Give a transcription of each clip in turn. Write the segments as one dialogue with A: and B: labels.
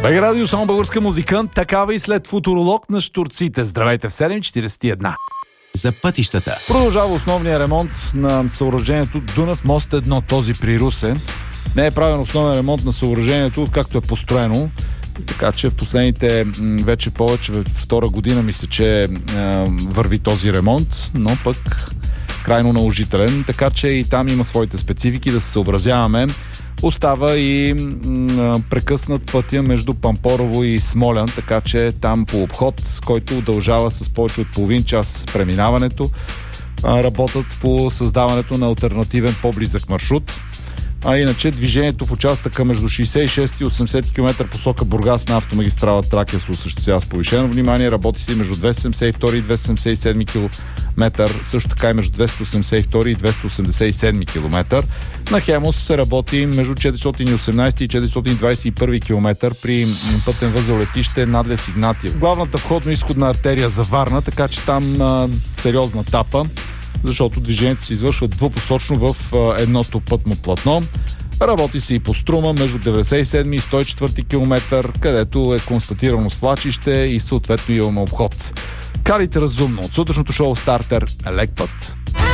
A: БГ Радио, само българска музика. Такава и след футуролог на щурците. Здравейте в 7:41.
B: За пътищата.
A: Продължава основния ремонт на съоръжението Дунав мост 1, този при Русе. Не е правен основен ремонт на съоръжението, както е построено. Така че в последните вече повече, втора година мисля, че върви този ремонт, но пък крайно наложителен. Така че и там има своите специфики, да се съобразяваме. Остава и прекъснат пътя между Пампорово и Смолян, така че там по обход, който удължава с повече от половин час преминаването, работят по създаването на алтернативен по-близък маршрут. А иначе движението в участъка между 66 и 80 км посока Бургас на автомагистрала Тракия се осъществява с повишено внимание. Работи се между 272 и 277 км, също така и между 282 и 287 км. На Хемос се работи между 418 и 421 км при пътен възел летище Надлес Игнатиев. Главната входно-изходна артерия за Варна, така че там сериозна тапа, защото движението се извършва двупосочно в едното пътно платно. Работи се и по Струма между 97 и 104 км, където е констатирано свлачище и съответно имаме обход. Карайте разумно. От сутрешното шоу Стартер е лек път.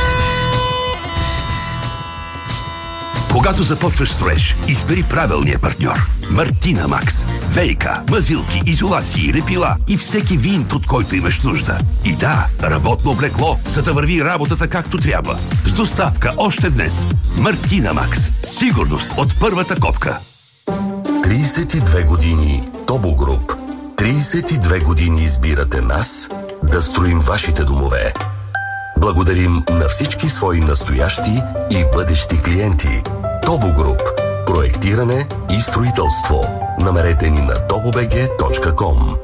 C: Когато започваш строеж, избери правилния партньор. Мартина Макс. ВиК, мазилки, изолации, лепила и всеки вид, от който имаш нужда. И да, работно облекло, за да върви работата както трябва. С доставка още днес. Мартина Макс. Сигурност от първата копка.
D: 32 години Тобо Груп. 32 години избирате нас да строим вашите домове. Благодарим на всички свои настоящи и бъдещи клиенти. Тобо Груп. Проектиране и строителство. Намерете ни на tobobg.com.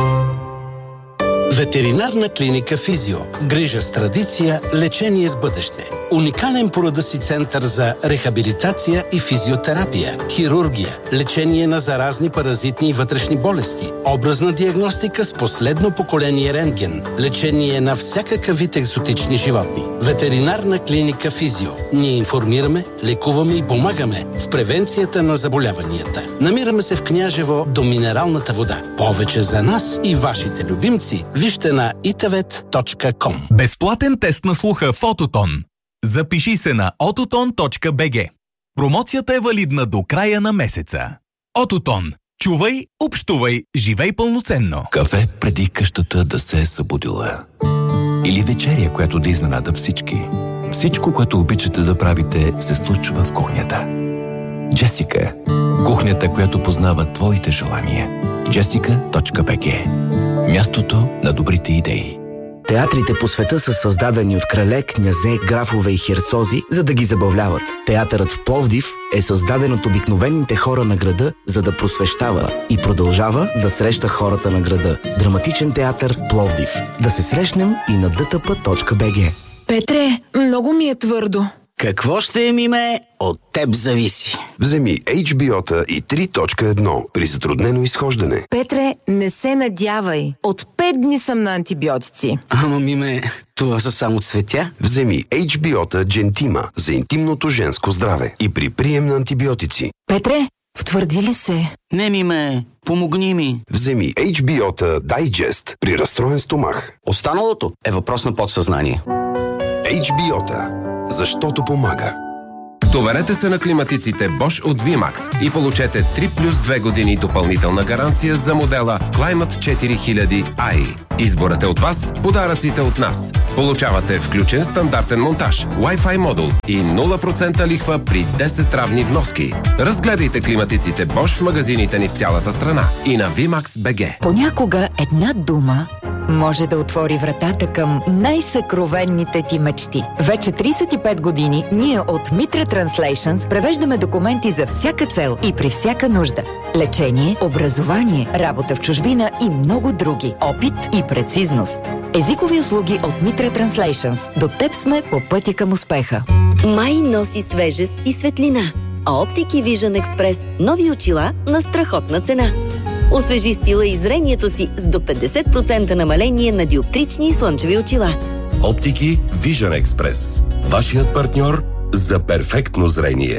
E: Ветеринарна клиника Физио. Грижа с традиция, лечение с бъдеще. Уникален по рода си център за рехабилитация и физиотерапия, хирургия, лечение на заразни паразитни и вътрешни болести, образна диагностика с последно поколение рентген, лечение на всякакъв вид екзотични животни. Ветеринарна клиника Физио. Ние информираме, лекуваме и помагаме в превенцията на заболяванията. Намираме се в Княжево до минералната вода. Повече за нас и вашите любимци вижте на itavet.com.
F: Безплатен тест на слуха Фототон. Запиши се на ototon.bg. Промоцията е валидна до края на месеца. Ототон. Чувай, общувай, живей пълноценно.
G: Кафе преди къщата да се е събудила. Или вечеря, която да изненада всички. Всичко, което обичате да правите, се случва в кухнята. Джесика. Кухнята, която познава твоите желания. Jessica.bg. Мястото на добрите идеи.
H: Театрите по света са създадени от крале, князе, графове и херцози, за да ги забавляват. Театърът в Пловдив е създаден от обикновените хора на града, за да просвещава и продължава да среща хората на града. Драматичен театър Пловдив. Да се срещнем и на dtp.bg.
I: Петре, много ми е твърдо.
E: Какво ще миме, от теб зависи.
J: Вземи HBO-та и 3.1 при затруднено изхождане.
I: Петре, не се надявай. От 5 дни съм на антибиотици.
E: Ама миме, това са само цветя.
J: Вземи HBO-та Gentima за интимното женско здраве и при прием на антибиотици.
I: Петре, втвърди ли се?
E: Не миме, помогни ми.
J: Вземи HBO-та Digest при разстроен стомах.
E: Останалото е въпрос на подсъзнание.
J: HBO-та. Защото помага.
K: Доверете се на климатиците Bosch от VMAX и получете 3+2 години допълнителна гаранция за модела Climate 4000i. Изборът е от вас, подаръците от нас. Получавате включен стандартен монтаж, Wi-Fi модул и 0% лихва при 10 равни вноски. Разгледайте климатиците Bosch в магазините ни в цялата страна и на VMAX BG.
L: Понякога една дума може да отвори вратата към най-съкровенните ти мечти. Вече 35 години ние от Mitra Translations превеждаме документи за всяка цел и при всяка нужда. Лечение, образование, работа в чужбина и много други. Опит и прецизност. Езикови услуги от Mitra Translations. До теб сме по пътя към успеха.
M: Май носи свежест и светлина, а Оптики Vision Express нови очила на страхотна цена. Освежи стила и зрението си с до 50% намаление на диоптрични и слънчеви очила.
D: Оптики Vision Express. Вашият партньор за перфектно зрение.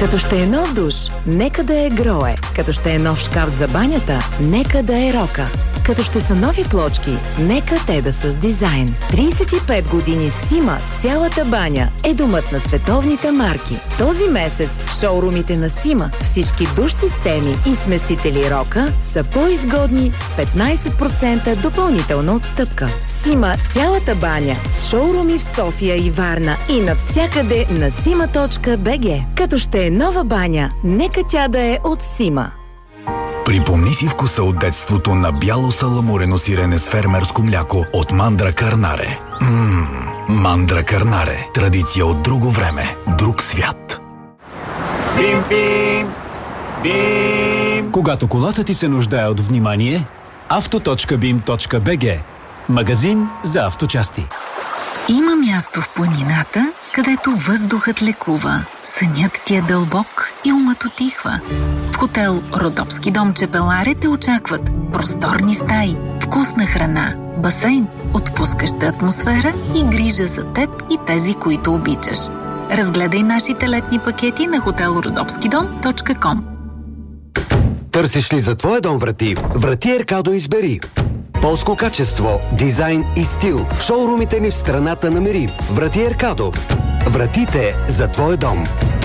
I: Като ще е нов душ, нека да е Грое. Като ще е нов шкаф за банята, нека да е Рока. Като ще са нови плочки, нека те да са с дизайн. 35 години Сима, цялата баня е домът на световните марки. Този месец в шоурумите на Сима всички душ системи и смесители Рока са по-изгодни с 15% допълнителна отстъпка. Сима, цялата баня с шоуруми в София и Варна и навсякъде на sima.bg. Като ще е нова баня, нека тя да е от Сима.
N: Припомни си вкуса от детството на бяло саламурено сирене с фермерско мляко от Мандра Карнаре. Мандра Карнаре. Традиция от друго време, друг свят.
O: Бим, бим, бим. Когато колата ти се нуждае от внимание, auto.bim.bg. Магазин за авточасти.
P: Има място в планината, където въздухът лекува, сънят ти е дълбок и умът утихва. В хотел Родопски дом Чепеларе те очакват просторни стаи, вкусна храна, басейн, отпускаща атмосфера и грижа за теб и тези, които обичаш. Разгледай нашите летни пакети на hotelrodopskidom.com.
Q: Търсиш ли за твоя дом врати? Врати Еркадо избери. Полско качество, дизайн и стил. Шоурумите ми в страната намери. Врати Еркадо. Вратите за твоя дом.